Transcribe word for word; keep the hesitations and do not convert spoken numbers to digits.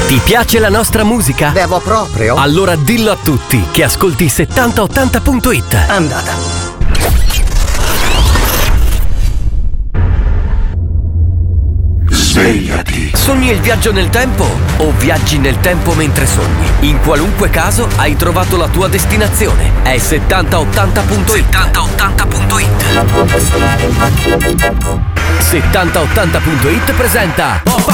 Ti piace la nostra musica? Devo proprio. Allora dillo a tutti che ascolti settanta ottanta punto it. Andata. Svegliati. Sogni il viaggio nel tempo o viaggi nel tempo mentre sogni? In qualunque caso hai trovato la tua destinazione. È settanta ottanta punto it. settanta ottanta punto it. settanta ottanta punto it presenta Pop